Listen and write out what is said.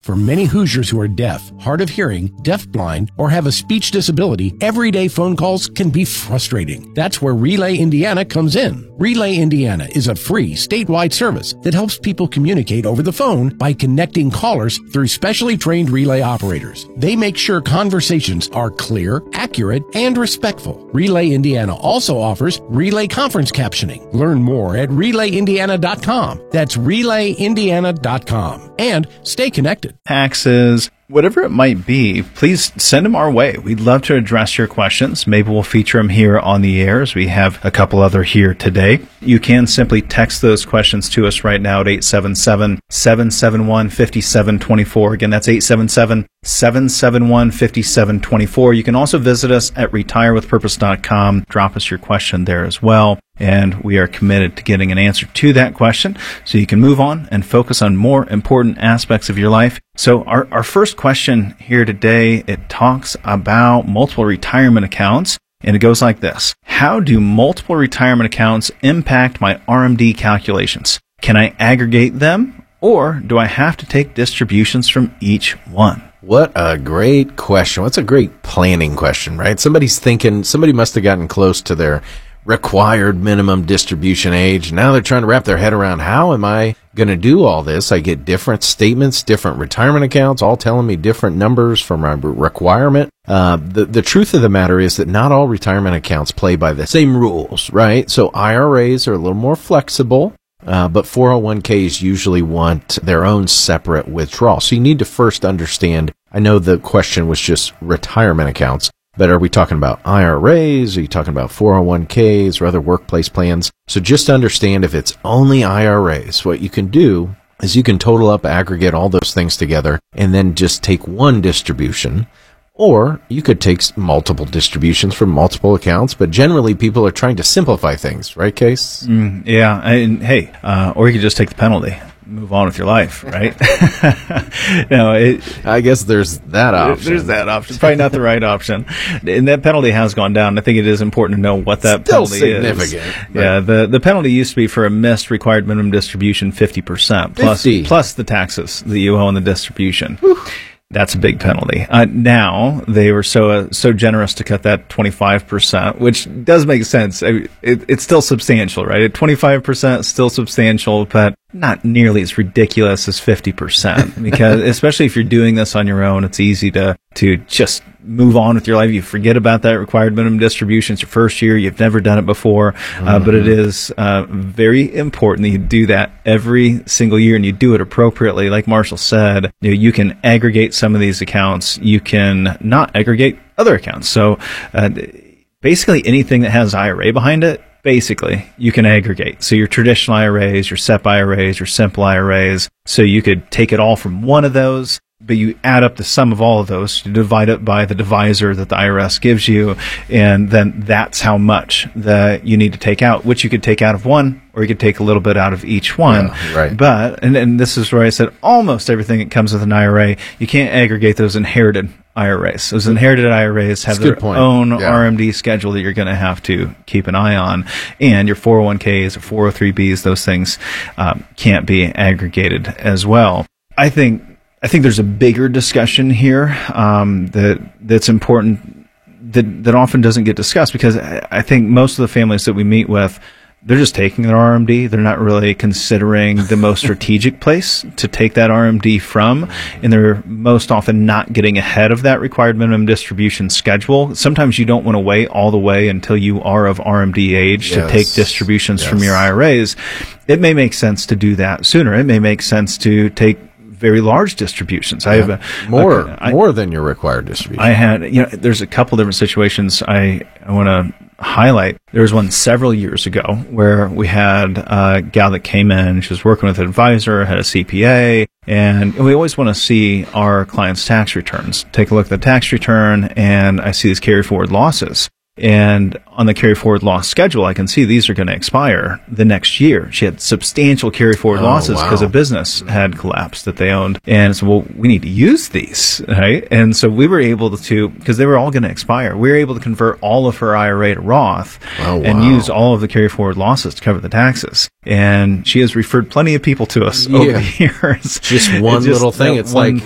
For many Hoosiers who are deaf, hard of hearing, deafblind, or have a speech disability, everyday phone calls can be frustrating. That's where Relay Indiana comes in. Relay Indiana is a free statewide service that helps people communicate over the phone by connecting callers through specially trained relay operators. They make sure conversations are clear, accurate, and respectful. Relay Indiana also offers relay conference captioning. Learn more at relayindiana.com. That's relayindiana.com. And stay connected. Taxes, whatever it might be, please send them our way. We'd love to address your questions. Maybe we'll feature them here on the air, as we have a couple other here today. You can simply text those questions to us right now at 877-771-5724. Again, that's 877-771-5724. You can also visit us at retirewithpurpose.com. Drop us your question there as well. And we are committed to getting an answer to that question so you can move on and focus on more important aspects of your life. So our first question here today, it talks about multiple retirement accounts, and it goes like this. How do multiple retirement accounts impact my RMD calculations? Can I aggregate them, or do I have to take distributions from each one? What a great question. What's a great planning question, right? Somebody's thinking, somebody must have gotten close to their required minimum distribution age. Now they're trying to wrap their head around, how am I going to do all this? I get different statements, different retirement accounts, all telling me different numbers for my requirement. The truth of the matter is that not all retirement accounts play by the same rules, right? So IRAs are a little more flexible, but 401ks usually want their own separate withdrawal. So you need to first understand, I know the question was just retirement accounts, but are we talking about IRAs? Are you talking about 401ks or other workplace plans? So just understand, if it's only IRAs, what you can do is you can total up, aggregate all those things together, and then just take one distribution. Or you could take multiple distributions from multiple accounts, but generally people are trying to simplify things, right, Case? Yeah, and hey, or you could just take the penalty. Move on with your life, right? I guess there's that option. There's that option. Probably not the right option. And that penalty has gone down. I think it is important to know what that penalty significant, is. Right? Yeah, the penalty used to be for a missed required minimum distribution 50% plus the taxes that you owe on the distribution. Whew. That's a big penalty. Now they were so generous to cut that 25%, which does make sense. It's still substantial, right? At 25%, still substantial, but not nearly as ridiculous as 50%. Because especially if you're doing this on your own, it's easy to just move on with your life. You forget about that required minimum distribution. It's your first year. You've never done it before. But it is very important that you do that every single year, and you do it appropriately. Like Marshall said, you can aggregate some of these accounts. You can not aggregate other accounts. So basically anything that has IRA behind it, basically, you can aggregate. So your traditional IRAs, your SEP IRAs, your simple IRAs. So you could take it all from one of those, but you add up the sum of all of those, you divide it by the divisor that the IRS gives you, and then that's how much that you need to take out, which you could take out of one, or you could take a little bit out of each one. Yeah, right. But, and this is where I said almost everything that comes with an IRA, you can't aggregate those inherited IRAs. Those inherited IRAs have their own RMD schedule that you're going to have to keep an eye on. And your 401ks or 403bs, those things can't be aggregated as well. I think there's a bigger discussion here that's important that often doesn't get discussed, because I think most of the families that we meet with, they're just taking their RMD. They're not really considering the most strategic place to take that RMD from, and they're most often not getting ahead of that required minimum distribution schedule. Sometimes you don't want to wait all the way until you are of RMD age to take distributions from your IRAs. It may make sense to do that sooner. It may make sense to take very large distributions. I have more than your required distribution. I had, there's a couple different situations I want to highlight. There was one several years ago where we had a gal that came in. She was working with an advisor, had a CPA, and we always want to see our clients' tax returns. Take a look at the tax return, and I see these carry forward losses. And on the carry forward loss schedule, I can see these are going to expire the next year. She had substantial carry forward losses because a business had collapsed that they owned. And so, well, we need to use these, right? And so we were able to, because they were all going to expire, we were able to convert all of her IRA to Roth and use all of the carry forward losses to cover the taxes. And she has referred plenty of people to us over the years. Just one little thing. It's like